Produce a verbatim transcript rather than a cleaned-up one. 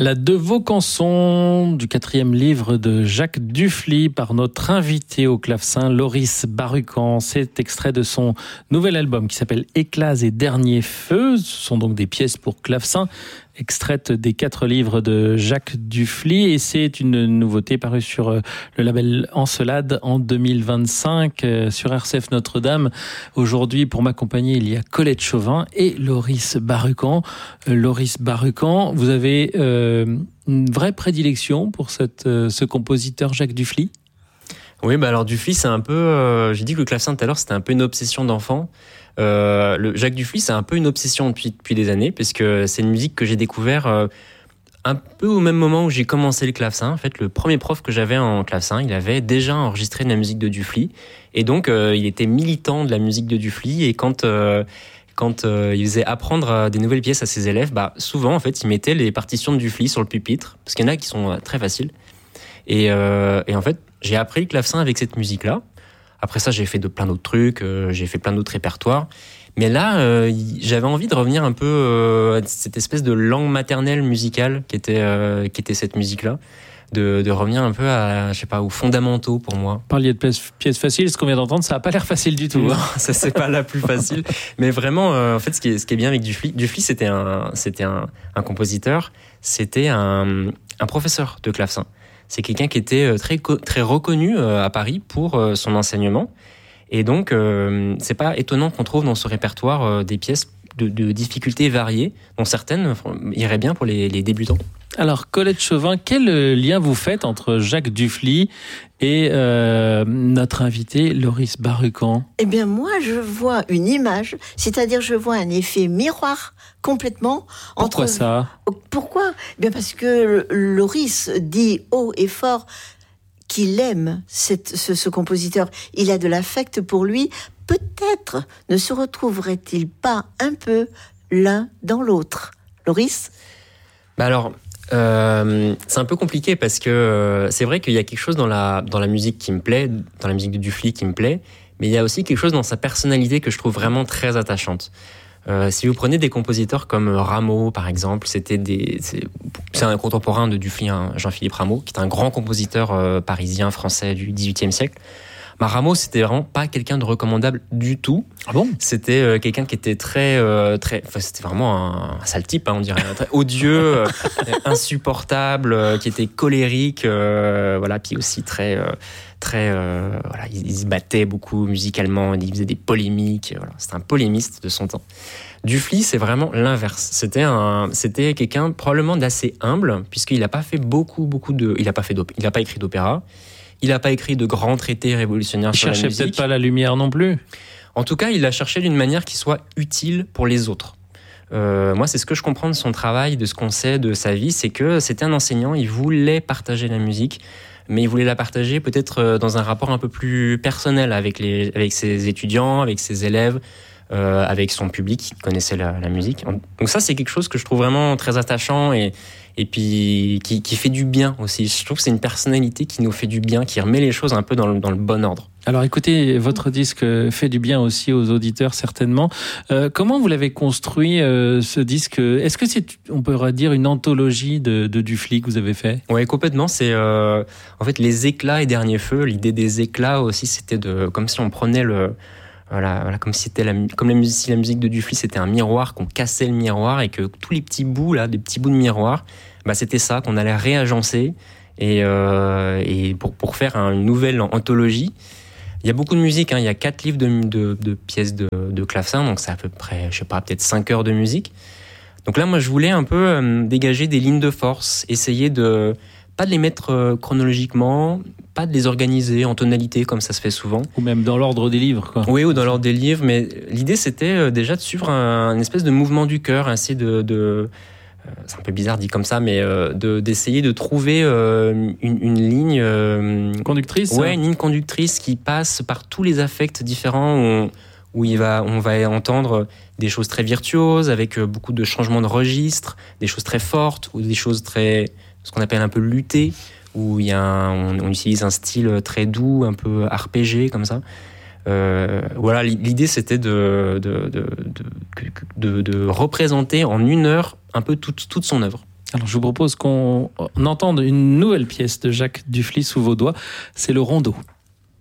La De Vaucanson du quatrième livre de Jacques Dufly par notre invité au clavecin, Loris Barucan. C'est extrait de son nouvel album qui s'appelle Éclats et derniers feux. Ce sont donc des pièces pour clavecin extraites des quatre livres de Jacques Dufly, et c'est une nouveauté parue sur le label Encelade en deux mille vingt-cinq sur R C F Notre-Dame. Aujourd'hui, pour m'accompagner, il y a Colette Chauvin et Loris Barucan. Loris Barucan, vous avez euh, une vraie prédilection pour cette, euh, ce compositeur Jacques Dufly ? Oui, bah alors Dufly, c'est un peu... Euh, j'ai dit que le clavecin tout à l'heure, c'était un peu une obsession d'enfant. Euh, le Jacques Dufly, c'est un peu une obsession depuis, depuis des années, puisque c'est une musique que j'ai découvert euh, un peu au même moment où j'ai commencé le clavecin. En fait, le premier prof que j'avais en clavecin, il avait déjà enregistré de la musique de Dufly, et donc euh, il était militant de la musique de Dufly, et quand... Euh, Quand euh, il faisait apprendre euh, des nouvelles pièces à ses élèves, bah, souvent, en fait, il mettait les partitions de Dufly sur le pupitre, parce qu'il y en a qui sont euh, très faciles. Et, euh, et en fait, j'ai appris le clavecin avec cette musique-là. Après ça, j'ai fait de plein d'autres trucs, euh, j'ai fait plein d'autres répertoires. Mais là, euh, j'avais envie de revenir un peu euh, à cette espèce de langue maternelle musicale qui était, euh, qui était cette musique-là. De, de revenir un peu à, je sais pas, aux fondamentaux pour moi. Vous parliez de pièces, pièces faciles, ce qu'on vient d'entendre, ça n'a pas l'air facile du tout. Non, ça c'est pas la plus facile. Mais vraiment, euh, en fait, ce qui est, ce qui est bien avec Dufly, Dufly c'était un, c'était un, un compositeur, c'était un, un professeur de clavecin. C'est quelqu'un qui était très, très reconnu à Paris pour son enseignement. Et donc, euh, c'est pas étonnant qu'on trouve dans ce répertoire des pièces de, de difficultés variées, dont certaines iraient bien pour les, les débutants. Alors, Colette Chauvin, quel lien vous faites entre Jacques Dufly et euh, notre invité Loris Barucan ? Eh bien, moi, je vois une image, c'est-à-dire je vois un effet miroir complètement. Pourquoi entre... ça ? Pourquoi ? Eh bien, parce que Loris dit haut et fort qu'il aime cette, ce, ce compositeur. Il a de l'affect pour lui. Peut-être ne se retrouverait-il pas un peu l'un dans l'autre ? Loris ? Bah alors... Euh, c'est un peu compliqué parce que euh, c'est vrai qu'il y a quelque chose dans la, dans la musique qui me plaît, dans la musique de Dufly qui me plaît, mais il y a aussi quelque chose dans sa personnalité que je trouve vraiment très attachante. Euh, si vous prenez des compositeurs comme Rameau, par exemple, c'était des, c'est, c'est un contemporain de Dufly, hein, Jean-Philippe Rameau, qui est un grand compositeur euh, parisien, français du dix-huitième siècle. Bah, Rameau, c'était vraiment pas quelqu'un de recommandable du tout. Ah bon ? C'était euh, quelqu'un qui était très, euh, très, enfin, c'était vraiment un, un sale type, hein, on dirait, très odieux, euh, insupportable, euh, qui était colérique, euh, voilà, puis aussi très, euh, très, euh, voilà, il, il se battait beaucoup musicalement, il faisait des polémiques, voilà, c'était un polémiste de son temps. Dufly, c'est vraiment l'inverse. C'était un, c'était quelqu'un probablement d'assez humble, puisqu'il n'a pas fait beaucoup, beaucoup de, il n'a pas fait, il n'a pas écrit d'opéra. Il n'a pas écrit de grands traités révolutionnaires il sur la musique. Il cherchait peut-être pas la lumière non plus. En tout cas, il l'a cherché d'une manière qui soit utile pour les autres. Euh, moi, c'est ce que je comprends de son travail, de ce qu'on sait de sa vie, c'est que c'était un enseignant, il voulait partager la musique, mais il voulait la partager peut-être dans un rapport un peu plus personnel avec, les, avec ses étudiants, avec ses élèves, euh, avec son public qui connaissait la, la musique. Donc ça, c'est quelque chose que je trouve vraiment très attachant et et puis qui, qui fait du bien aussi. Je trouve que c'est une personnalité qui nous fait du bien, qui remet les choses un peu dans le, dans le bon ordre. Alors écoutez, votre disque fait du bien aussi aux auditeurs certainement. Euh, comment vous l'avez construit euh, ce disque ? Est-ce que c'est, on pourrait dire, une anthologie de, de Dufly que vous avez fait ? Oui, complètement. C'est euh, en fait les éclats et derniers feux. L'idée des éclats aussi, c'était de comme si on prenait le Voilà, voilà, comme si c'était la, comme la musique, si la musique de Dufly c'était un miroir, qu'on cassait le miroir et que tous les petits bouts là, des petits bouts de miroir, bah c'était ça qu'on allait réagencer et, euh, et pour pour faire une nouvelle anthologie. Il y a beaucoup de musique, hein, il y a quatre livres de, de, de pièces de, de clavecin, donc c'est à peu près, je sais pas, peut-être cinq heures de musique. Donc là, moi, je voulais un peu euh, dégager des lignes de force, essayer de pas de les mettre euh, chronologiquement, pas de les organiser en tonalité comme ça se fait souvent. Ou même dans l'ordre des livres, quoi. Oui, ou dans l'ordre des livres, mais l'idée c'était euh, déjà de suivre un, un espèce de mouvement du cœur, essayer de, de euh, c'est un peu bizarre dit comme ça, mais euh, de, d'essayer de trouver euh, une, une ligne euh, conductrice. Ouais, une ligne conductrice qui passe par tous les affects différents où, on, où il va, on va entendre des choses très virtuoses avec beaucoup de changements de registre, des choses très fortes ou des choses très, ce qu'on appelle un peu luttées, où il y a un, on, on utilise un style très doux, un peu arpégé comme ça. Euh, voilà, l'idée c'était de de, de, de, de, de représenter en une heure un peu toute, toute son œuvre. Alors je vous propose qu'on entende une nouvelle pièce de Jacques Dufly sous vos doigts, c'est le Rondeau.